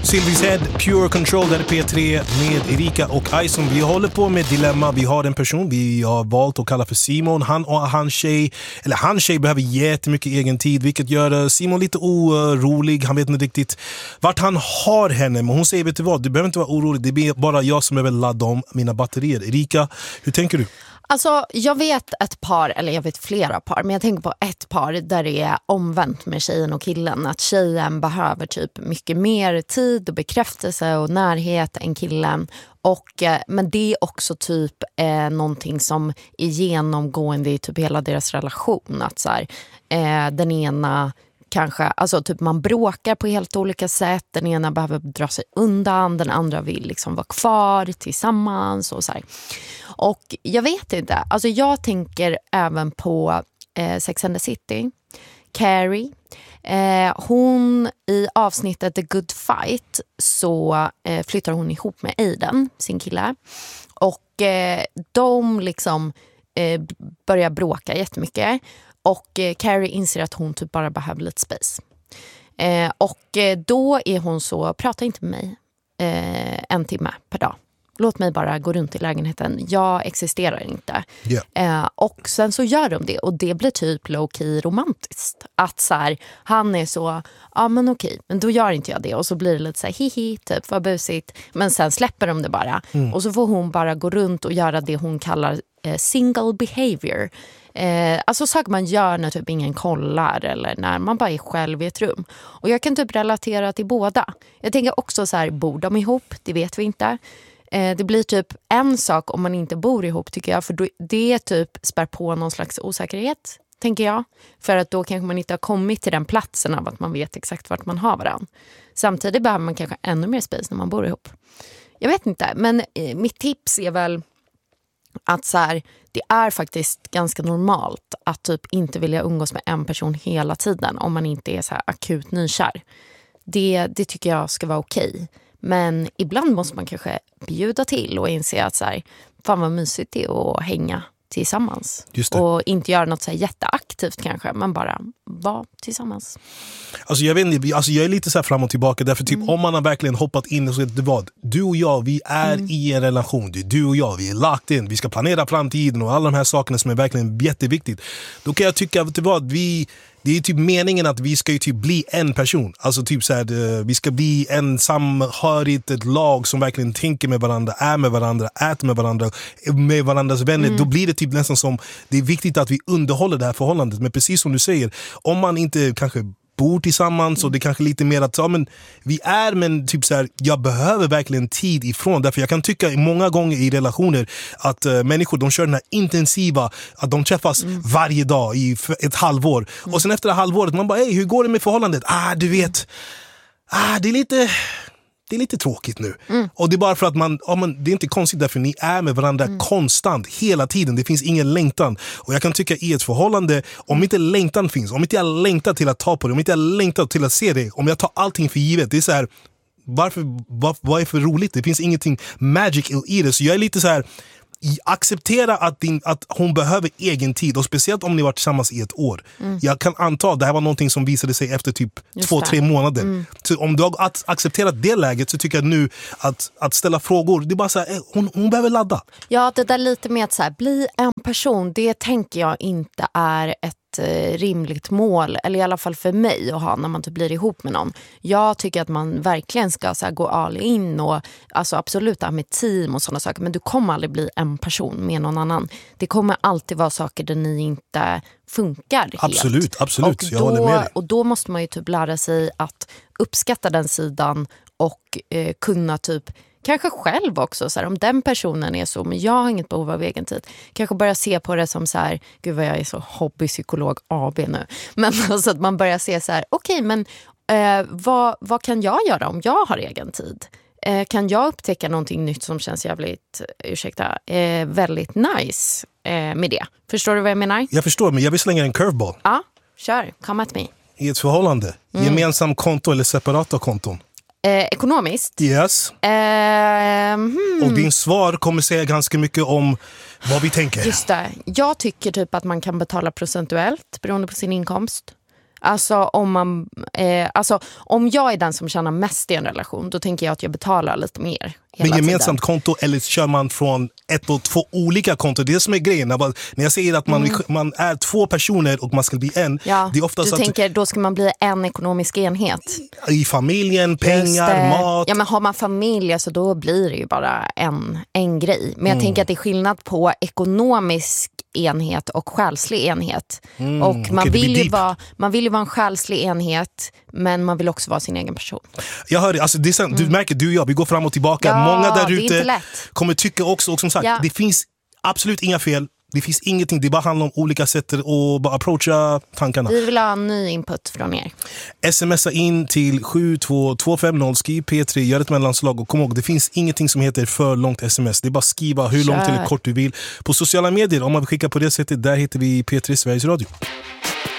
Sylvie's Head, Pure Control, där är P3 med Erika och Ison. Vi håller på med dilemma. Vi har en person vi har valt att kalla för Simon. Han och hans tjej behöver jättemycket egen tid, vilket gör Simon lite orolig. Han vet inte riktigt vart han har henne, men hon säger, vet du vad, du behöver inte vara orolig, det är bara jag som behöver ladda om mina batterier. Erika, hur tänker du? Alltså, jag vet ett par, eller jag vet flera par, men jag tänker på ett par där det är omvänt med tjejen och killen. Att tjejen behöver typ mycket mer tid och bekräftelse och närhet än killen. Men det är också typ någonting som är genomgående i typ hela deras relation. Att så här, den ena kanske, alltså typ man bråkar på helt olika sätt. Den ena behöver dra sig undan, den andra vill liksom vara kvar tillsammans och så här. Och jag vet inte, alltså jag tänker även på Sex and the City, Carrie. Hon i avsnittet The Good Fight så flyttar hon ihop med Aiden, sin kille. Och de liksom börjar bråka jättemycket. Och Carrie inser att hon typ bara behöver lite space. Då är hon så, prata inte med mig 1 timme per dag. Låt mig bara gå runt i lägenheten. Jag existerar inte. Yeah. Och sen så gör de det. Och det blir typ low-key romantiskt. Att så här, han är så, ja men okej, men då gör inte jag det. Och så blir det lite så här, hihi, typ, vad busigt. Men sen släpper de det bara. Och så får hon bara gå runt och göra det hon kallar single behavior. Alltså saker man gör när typ ingen kollar eller när man bara är själv i ett rum. Och jag kan typ relatera till båda. Jag tänker också så här, bor de ihop? Det vet vi inte. Det blir typ en sak om man inte bor ihop, tycker jag. För då, det typ spär på någon slags osäkerhet, tänker jag. För att då kanske man inte har kommit till den platsen av att man vet exakt vart man har varann. Samtidigt behöver man kanske ännu mer space när man bor ihop. Jag vet inte, men mitt tips är väl att så här, det är faktiskt ganska normalt att typ inte vilja umgås med en person hela tiden om man inte är så här akut nykär. Det tycker jag ska vara okej. Men ibland måste man kanske bjuda till och inse att så här, fan vad mysigt det är att hänga tillsammans. Och inte göra något så här jätteaktivt kanske, men bara vara tillsammans. Alltså jag vet inte, alltså jag är lite så här fram och tillbaka, därför typ om man har verkligen hoppat in och så det var du och jag, vi är i en relation, du och jag, vi är lagt in, vi ska planera framtiden och alla de här sakerna som är verkligen jätteviktigt. Då kan jag tycka att det är typ meningen att vi ska ju typ bli en person. Alltså typ så här, vi ska bli en samhörigt, ett lag som verkligen tänker med varandra, är med varandra, äter med varandras vänner. Då blir det typ nästan som, det är viktigt att vi underhåller det här förhållandet. Men precis som du säger, om man inte kanske bor tillsammans och det är kanske lite mer att men typ så här, jag behöver verkligen tid ifrån, därför jag kan tycka många gånger i relationer att människor, de kör den här intensiva, att de träffas varje dag i ett halvår och sen efter det halvåret man bara, hur går det med förhållandet? Du vet, det är lite tråkigt nu. Och det är bara för att det är inte konstigt, därför ni är med varandra konstant, hela tiden. Det finns ingen längtan. Och jag kan tycka i ett förhållande, om inte längtan finns, om inte jag längtar till att ta på det, om inte jag längtar till att se det, om jag tar allting för givet, det är så här, vad är för roligt? Det finns ingenting magic i det. Så jag är lite så här, acceptera att hon behöver egen tid, och speciellt om ni varit tillsammans i ett år. Jag kan anta att det här var någonting som visade sig efter typ 2-3 månader. Så om du har accepterat det läget, så tycker jag nu att ställa frågor, det är bara så här, hon behöver ladda. Ja, det där lite med att så här, bli en person, det tänker jag inte är ett rimligt mål, eller i alla fall för mig att ha när man typ blir ihop med någon. Jag tycker att man verkligen ska så här, gå all in och alltså absolut ha med team och sådana saker, men du kommer aldrig bli en person med någon annan. Det kommer alltid vara saker där ni inte funkar helt. Absolut, jag håller med dig. Och då måste man ju typ lära sig att uppskatta den sidan och kunna typ kanske själv också, så här, om den personen är så, men jag har inget behov av egen tid. Kanske börja se på det som så här, gud vad jag är så hobbypsykolog AB nu. Men alltså att man börjar se så här, okej, men vad kan jag göra om jag har egen tid? Kan jag upptäcka någonting nytt som känns jävligt, väldigt nice med det? Förstår du vad jag menar? Jag förstår, men jag vill slänga en curveball. Ja, kör, come at me. I ett förhållande, gemensam konto eller separata konton? Ekonomiskt? Yes. Och din svar kommer säga ganska mycket om vad vi tänker. Just det. Jag tycker typ att man kan betala procentuellt beroende på sin inkomst. Alltså om jag är den som tjänar mest i en relation, då tänker jag att jag betalar lite mer. Med gemensamt konto, eller kör man från 1 och 2 olika konton? Det är det som är grejen. När jag säger att man är 2 personer och man ska bli en. Ja, det är ofta du tänker då ska man bli en ekonomisk enhet. I familjen, pengar, mat. Ja, men har man familj så då blir det ju bara en grej. Men jag tänker att det är skillnad på ekonomisk enhet och själslig enhet. Och man vill ju vara en själslig enhet, men man vill också vara sin egen person. Jag hör det, alltså, det är sant, du märker, du och jag, vi går fram och tillbaka. Ja, många där ute lätt. kommer tycka också, och som sagt, det finns absolut inga fel. Det finns ingenting, det bara handlar om olika sätt att bara approacha tankarna. Vi vill ha en ny input från er. Smsa in till 72250, skriv P3, gör ett mellanslag och kom ihåg, det finns ingenting som heter för långt sms. Det är bara skriva hur långt eller kort du vill. På sociala medier, om man vill skicka på det sättet, där heter vi P3 Sveriges Radio.